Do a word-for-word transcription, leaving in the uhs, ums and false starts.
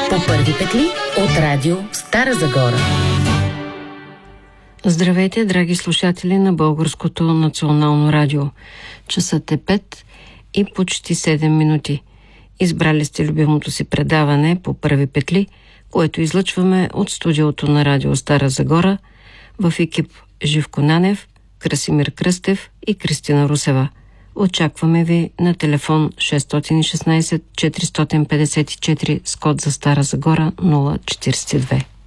По първи петли от радио Стара Загора. Здравейте, драги слушатели на Българското национално радио. Часът е пет и почти седем минути. Избрали сте любимото си предаване по първи петли, което излъчваме от студиото на радио Стара Загора в екип Живко Нанев, Красимир Кръстев и Кристина Русева. Очакваме ви на телефон шест един шест четири пет четири с код за Стара Загора нула четиридесет и две.